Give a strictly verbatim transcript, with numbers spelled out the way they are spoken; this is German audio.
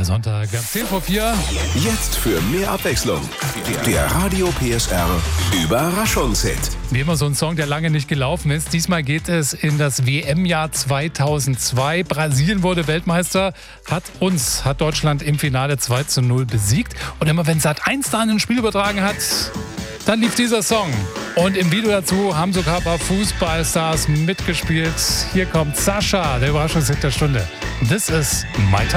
Sonntag, wir haben zehn vor vier. Jetzt für mehr Abwechslung. Der Radio P S R Überraschungshit. Wie immer so ein Song, der lange nicht gelaufen ist. Diesmal geht es in das W M-Jahr zweitausendzwei. Brasilien wurde Weltmeister, hat uns, hat Deutschland im Finale zwei zu null besiegt. Und immer wenn Sat eins da ein Spiel übertragen hat, dann lief dieser Song. Und im Video dazu haben sogar ein paar Fußballstars mitgespielt. Hier kommt Sascha, der Überraschungshit der Stunde. This is my time.